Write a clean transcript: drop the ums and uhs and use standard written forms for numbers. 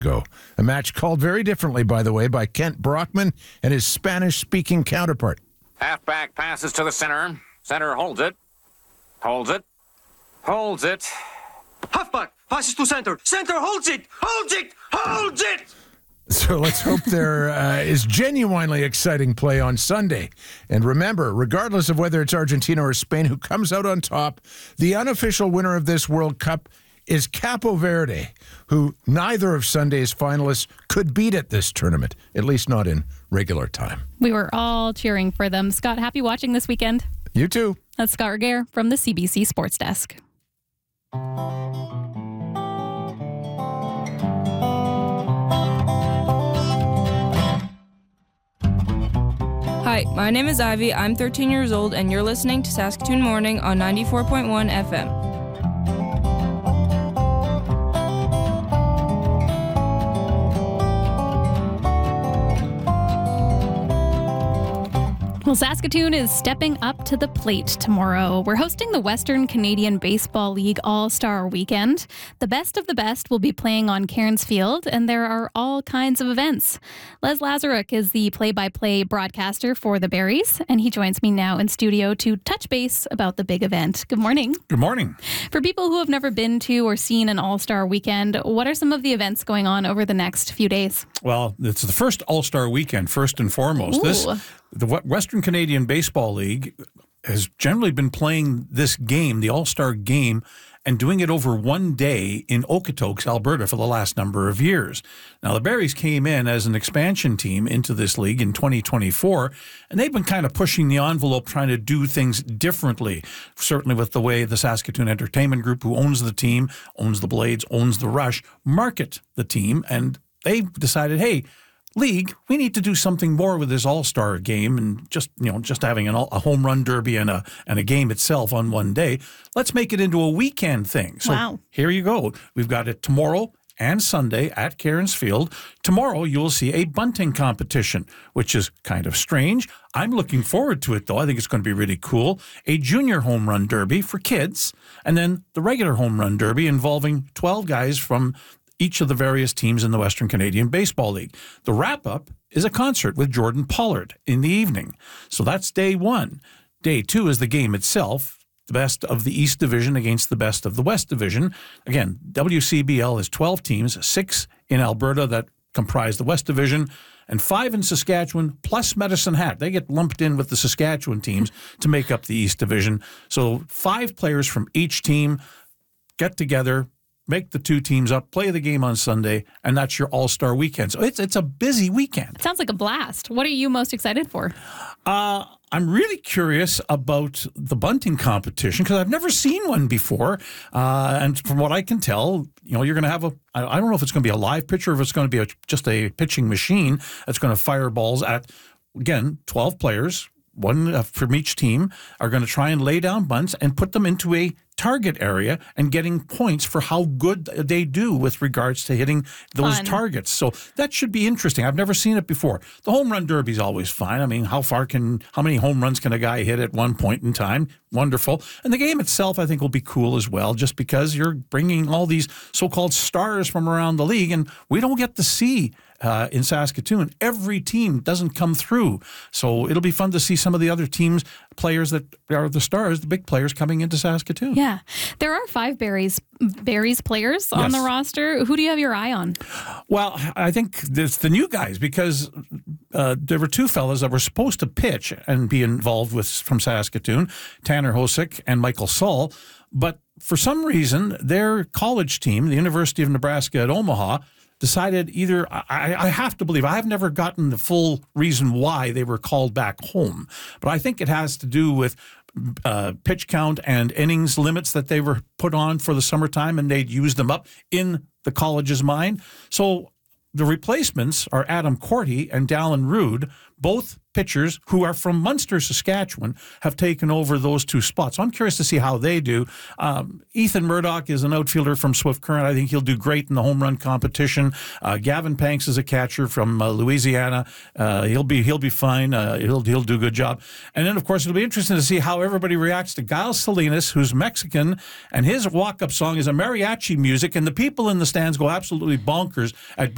ago. A match called very differently, by the way, by Kent Brockman and his Spanish-speaking counterpart. Halfback passes to the center. Center holds it. Holds it. Holds it. Halfback passes to center. Center holds it. Holds it. Holds it. So let's hope there is genuinely exciting play on Sunday. And remember, regardless of whether it's Argentina or Spain who comes out on top, the unofficial winner of this World Cup is Capo Verde, who neither of Sunday's finalists could beat at this tournament, at least not in regular time. We were all cheering for them. Scott, happy watching this weekend. You too. That's Scott Regehr from the CBC Sports Desk. Hi, my name is Ivy. I'm 13 years old, and you're listening to Saskatoon Morning on 94.1 FM. Well, Saskatoon is stepping up to the plate tomorrow. We're hosting the Western Canadian Baseball League All-Star Weekend. The best of the best will be playing on Cairns Field, and there are all kinds of events. Les Lazaruk is the play-by-play broadcaster for the Berries, and he joins me now in studio to touch base about the big event. Good morning. Good morning. For people who have never been to or seen an All-Star Weekend, what are some of the events going on over the next few days? Well, it's the first All-Star Weekend, first and foremost. Ooh. The Western Canadian Baseball League has generally been playing this game, the All-Star Game, and doing it over one day in Okotoks, Alberta, for the last number of years. Now, the Berries came in as an expansion team into this league in 2024, and they've been kind of pushing the envelope, trying to do things differently, certainly with the way the Saskatoon Entertainment Group, who owns the team, owns the Blades, owns the Rush, market the team, and they've decided, hey, League, we need to do something more with this All-Star game, and just having a home run derby and a game itself on one day. Let's make it into a weekend thing. So Wow. Here you go. We've got it tomorrow and Sunday at Cairns Field. Tomorrow you'll see a bunting competition, which is kind of strange. I'm looking forward to it, though. I think it's going to be really cool. A junior home run derby for kids, and then the regular home run derby involving 12 guys from each of the various teams in the Western Canadian Baseball League. The wrap-up is a concert with Jordan Pollard in the evening. So that's day one. Day two is the game itself, the best of the East Division against the best of the West Division. Again, WCBL is 12 teams, 6 in Alberta that comprise the West Division, and 5 in Saskatchewan, plus Medicine Hat. They get lumped in with the Saskatchewan teams to make up the East Division. So 5 players from each team get together, make the 2 teams up, play the game on Sunday, and that's your All-Star Weekend. So it's a busy weekend. It sounds like a blast. What are you most excited for? I'm really curious about the bunting competition because I've never seen one before. And from what I can tell, you're going to have I don't know if it's going to be a live pitcher or if it's going to be just a pitching machine that's going to fire balls at, again, 12 players, one from each team, are going to try and lay down bunts and put them into a target area and getting points for how good they do with regards to hitting those targets. So that should be interesting. I've never seen it before. The home run derby is always fine. I mean, how many home runs can a guy hit at one point in time? Wonderful. And the game itself, I think, will be cool as well, just because you're bringing all these so-called stars from around the league, and we don't get to see in Saskatoon. Every team doesn't come through. So it'll be fun to see some of the other teams, players that are the stars, the big players coming into Saskatoon. Yeah. There are 5 Berries players on the roster. Who do you have your eye on? Well, I think it's the new guys because there were 2 fellas that were supposed to pitch and be involved from Saskatoon, Tanner Hosick and Michael Saul. But for some reason, their college team, the University of Nebraska at Omaha, decided either, I have to believe, I have never gotten the full reason why they were called back home, but I think it has to do with pitch count and innings limits that they were put on for the summertime, and they'd used them up in the college's mind. So the replacements are Adam Corty and Dallin Rude, both pitchers who are from Munster, Saskatchewan, have taken over those 2 spots. So I'm curious to see how they do. Ethan Murdoch is an outfielder from Swift Current. I think he'll do great in the home run competition. Gavin Panks is a catcher from Louisiana. He'll be fine. He'll do a good job. And then, of course, it'll be interesting to see how everybody reacts to Giles Salinas, who's Mexican, and his walk-up song is a mariachi music, and the people in the stands go absolutely bonkers at